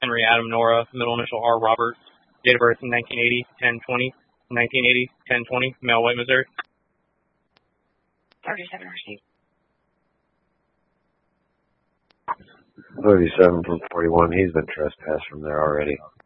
Henry Adam Nora, middle initial R. Robert, date of birth 1980, 10/20, 1980, 10/20, male, White, Missouri. 37 received. 37 from 41. He's been trespassed from there already.